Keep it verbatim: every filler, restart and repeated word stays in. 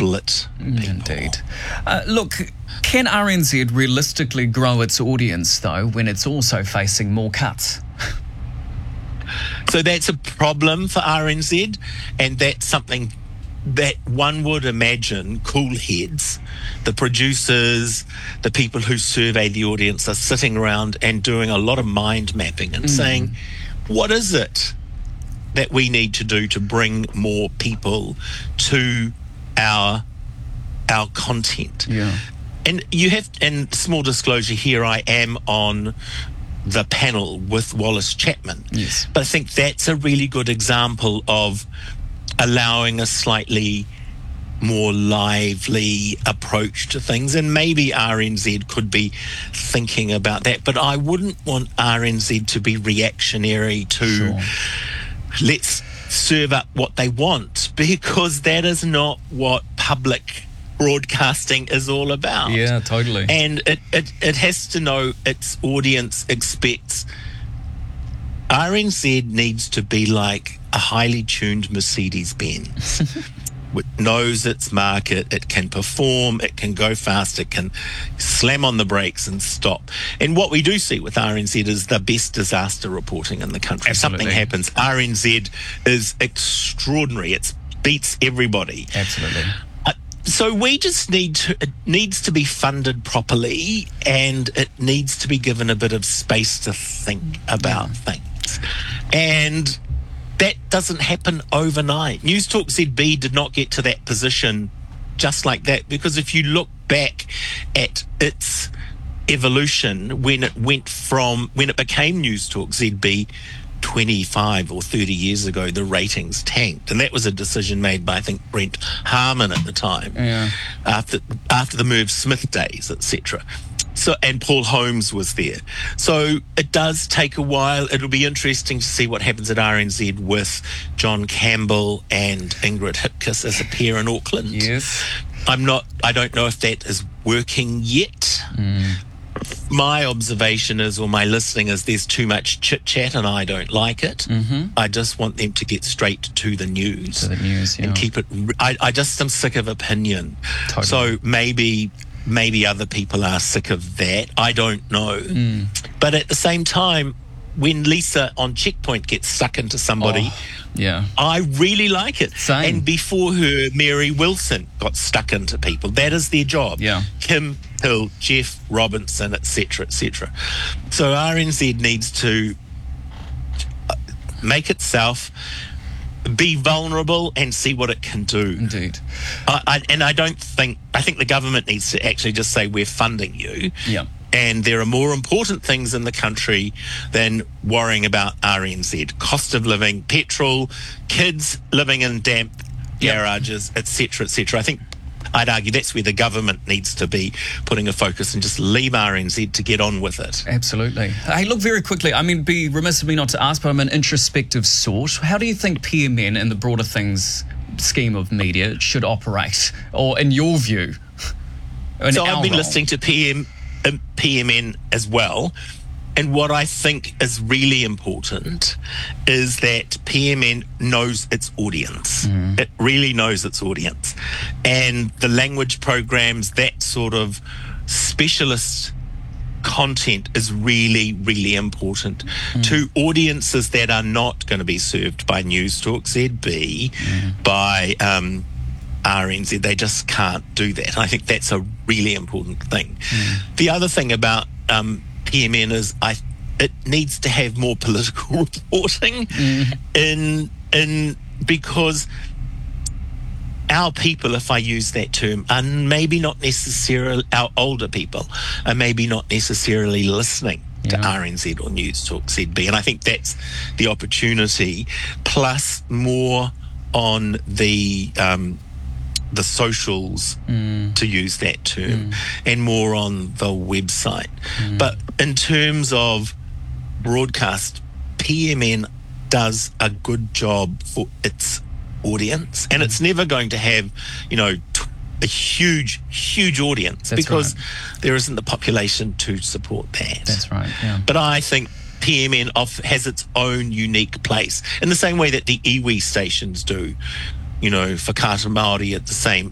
split people. Indeed. Uh, look, can R N Z realistically grow its audience, though, when it's also facing more cuts? So that's a problem for R N Z, and that's something that one would imagine cool heads, the producers, the people who survey the audience are sitting around and doing a lot of mind mapping and mm. saying, what is it that we need to do to bring more people to our our content? Yeah. And you have, and small disclosure here, I am on the panel with Wallace Chapman. Yes. But I think that's a really good example of allowing a slightly more lively approach to things, and maybe R N Z could be thinking about that. But I wouldn't want R N Z to be reactionary to Sure. let's serve up what they want, because that is not what public broadcasting is all about. Yeah, totally. And it, it, it has to know its audience expects. R N Z needs to be like a highly tuned Mercedes-Benz. It knows its market, it can perform, it can go fast, it can slam on the brakes and stop. And what we do see with R N Z is the best disaster reporting in the country. Absolutely. Something happens, R N Z is extraordinary. It beats everybody. Absolutely. Uh, so we just need to, it needs to be funded properly, and it needs to be given a bit of space to think about yeah. things. And that doesn't happen overnight. News Talk Z B did not get to that position just like that, because if you look back at its evolution when it went from, when it became News Talk Z B twenty-five or thirty years ago, the ratings tanked. And that was a decision made by, I think, Brent Harmon at the time, yeah. after after the Merv Smith days, et cetera. So, and Paul Holmes was there. So it does take a while. It'll be interesting to see what happens at R N Z with John Campbell and Ingrid Hipkiss as a pair in Auckland. Yes. I'm not, I don't know if that is working yet. Mm. My observation is, or my listening is, there's too much chit chat and I don't like it. Mm-hmm. I just want them to get straight to the news. To the news, yeah. And keep it, I, I just am sick of opinion. Totally. So maybe... Maybe other people are sick of that. I don't know. Mm. But at the same time, when Lisa on Checkpoint gets stuck into somebody, oh, yeah, I really like it. Same. And before her, Mary Wilson got stuck into people. That is their job. Yeah. Kim Hill, Jeff Robinson, et cetera, et cetera. So R N Z needs to make itself be vulnerable and see what it can do. Indeed. I, I, and I don't think, I think the government needs to actually just say, we're funding you. Yeah. And there are more important things in the country than worrying about R N Z. Cost of living, petrol, kids living in damp garages, et cetera, et cetera. I think I'd argue that's where the government needs to be putting a focus, and just leave R N Z to get on with it. Absolutely. Hey, look, very quickly, I mean, be remiss of me not to ask, but I'm an introspective sort. How do you think P M N and the broader things scheme of media should operate, or in your view? In so I've been role? listening to P M, uh, P M N as well. And what I think is really important is that P M N knows its audience. Mm. It really knows its audience. And the language programs, that sort of specialist content is really, really important mm. to audiences that are not going to be served by News Talk Z B, mm. by um, R N Z. They just can't do that. I think that's a really important thing. Mm. The other thing about um, P M N is I, it needs to have more political reporting mm. in in because our people, if I use that term, are maybe not necessarily, our older people are maybe not necessarily listening yeah. to R N Z or News Talk Z B. And I think that's the opportunity, plus more on the um, the socials, mm. to use that term, mm. and more on the website. Mm. But in terms of broadcast, P M N does a good job for its audience, and it's never going to have, you know, t- a huge, huge audience. That's because right. there isn't the population to support that. That's right, yeah. But I think P M N off has its own unique place, in the same way that the iwi stations do, you know, for Kata Māori at the same